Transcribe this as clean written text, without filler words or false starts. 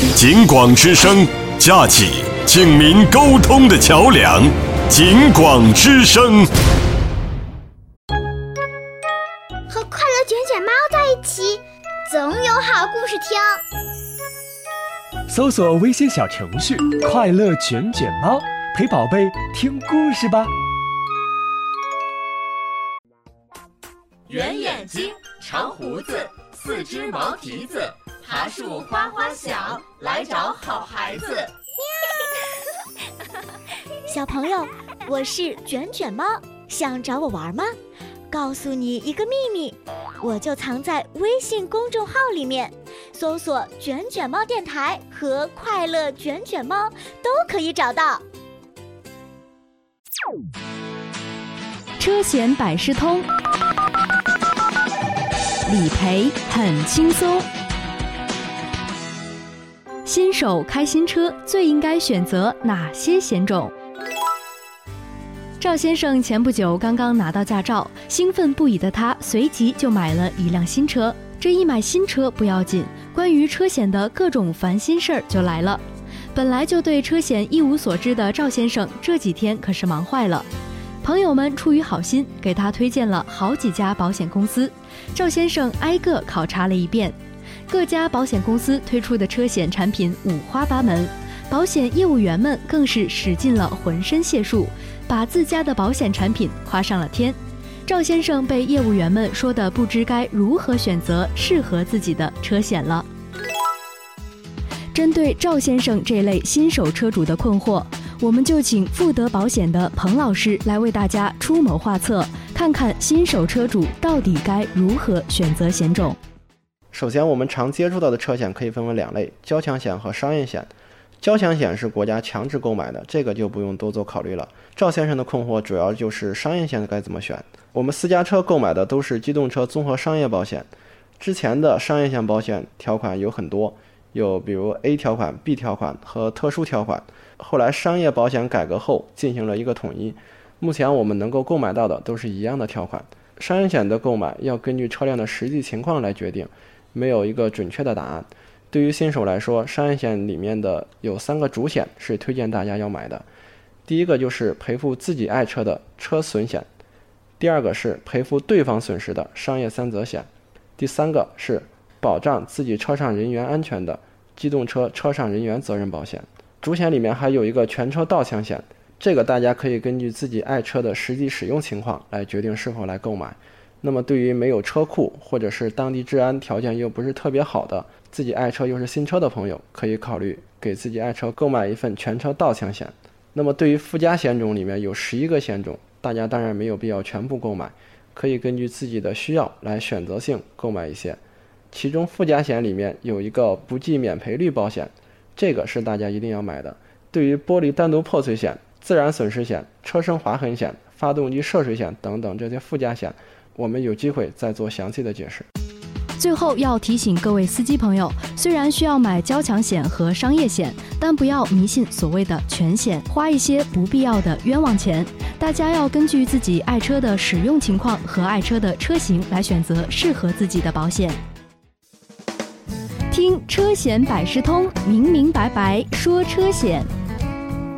警广之声，架起警民沟通的桥梁。警广之声， 和快乐卷卷猫在一起，总有好故事听。 搜索微信小程序“快乐卷卷猫”，陪宝贝听故事吧。 圆眼睛，长胡子，四只毛蹄子，爬树哗哗响，来找好孩子。 小朋友，我是卷卷猫，想找我玩吗？告诉你一个秘密，我就藏在微信公众号里面，搜索卷卷猫电台和快乐卷卷猫都可以找到。 车险百事通，理赔很轻松。新手开新车最应该选择哪些险种？赵先生前不久刚刚拿到驾照，兴奋不已的他随即就买了一辆新车。这一买新车不要紧，关于车险的各种烦心事儿就来了。本来就对车险一无所知的赵先生，这几天可是忙坏了。朋友们出于好心，给他推荐了好几家保险公司，赵先生挨个考察了一遍。各家保险公司推出的车险产品五花八门，保险业务员们更是使尽了浑身解数，把自家的保险产品夸上了天。赵先生被业务员们说的不知该如何选择适合自己的车险了。针对赵先生这类新手车主的困惑，我们就请富德保险的彭老师来为大家出谋划策，看看新手车主到底该如何选择险种。 首先，我们常接触到的车险可以分为两类，交强险和商业险。交强险是国家强制购买的，这个就不用多做考虑了。赵先生的困惑主要就是商业险该怎么选。我们私家车购买的都是机动车综合商业保险，之前的商业险保险条款有很多，有比如 A 条款、B 条款和特殊条款。后来商业保险改革后进行了一个统一，目前我们能够购买到的都是一样的条款。商业险的购买要根据车辆的实际情况来决定，没有一个准确的答案。对于新手来说，商业险里面的有3个主险是推荐大家要买的。第一个就是赔付自己爱车的车损险，第二个是赔付对方损失的商业3责险，第三个是保障自己车上人员安全的机动车车上人员责任保险。主险里面还有一个全车盗抢险，这个大家可以根据自己爱车的实际使用情况来决定是否来购买。那么对于没有车库或者是当地治安条件又不是特别好的，自己爱车又是新车的朋友，可以考虑给自己爱车购买一份全车盗抢险。那么对于附加险种里面有11个险种，大家当然没有必要全部购买，可以根据自己的需要来选择性购买一些。其中附加险里面有一个不计免赔率保险，这个是大家一定要买的。对于玻璃单独破碎险、自然损失险、车身划痕险、发动机涉水险等等这些附加险，我们有机会再做详细的解释。 最后要提醒各位司机朋友，虽然需要买交强险和商业险，但不要迷信所谓的全险，花一些不必要的冤枉钱。大家要根据自己爱车的使用情况和爱车的车型来选择适合自己的保险。听车险百事通，明明白白说车险。